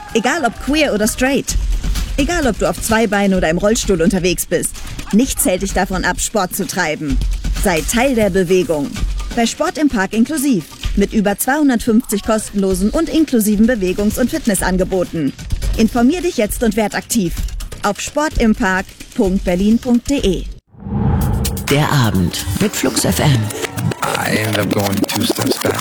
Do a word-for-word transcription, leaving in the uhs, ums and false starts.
Egal ob queer oder straight. Egal ob du auf zwei Beinen oder im Rollstuhl unterwegs bist. Nichts hält dich davon ab, Sport zu treiben. Sei Teil der Bewegung. Bei Sport im Park inklusiv. Mit über zweihundertfünfzig kostenlosen und inklusiven Bewegungs- und Fitnessangeboten. Informier dich jetzt und werd aktiv. Auf sportimpark punkt berlin punkt de. Der Abend mit Flux F M. I ended up going two steps back.